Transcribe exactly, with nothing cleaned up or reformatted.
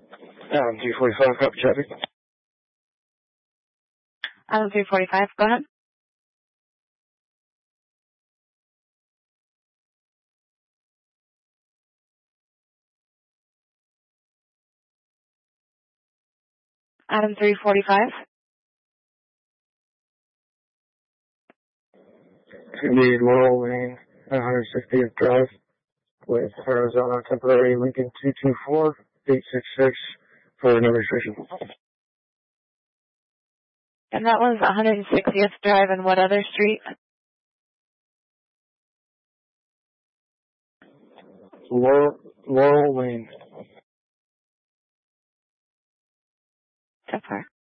Adam three forty-five, copy traffic. Adam three forty-five, go ahead. Adam three forty-five. It's going to be Laurel Lane, one hundred sixtieth Drive, with Arizona Temporary Lincoln two two four eight six six for no restriction. And that was one hundred sixtieth Drive and what other street? Laurel, Laurel Lane. So far.